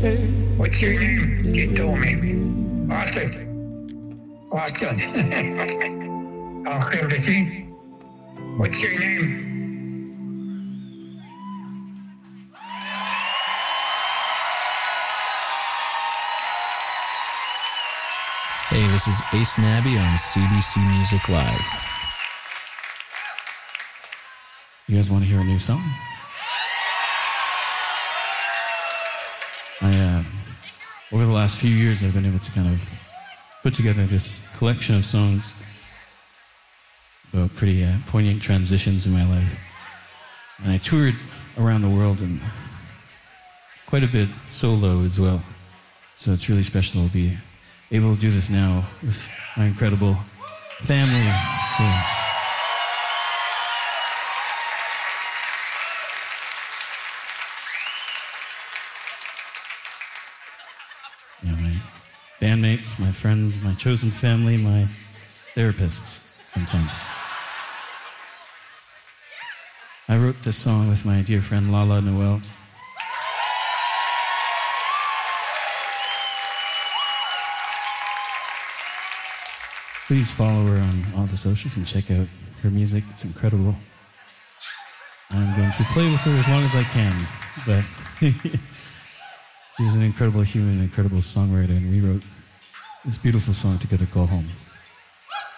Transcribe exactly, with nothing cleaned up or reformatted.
What's your name? You told me. Austin. Austin. I'll come to see. What's your name? Hey, this is Ace Nabby on C B C Music Live. You guys want to hear a new song? I, uh, over the last few years, I've been able to kind of put together this collection of songs about pretty uh, poignant transitions in my life. And I toured around the world and quite a bit solo as well. So it's really special to be able to do this now with my incredible family. Yeah. Yeah, my bandmates, my friends, my chosen family, my therapists sometimes. I wrote this song with my dear friend Lala Noel. Please follow her on all the socials and check out her music. It's incredible. I'm going to play with her as long as I can, but she's an incredible human, an incredible songwriter, and we wrote this beautiful song together called Home.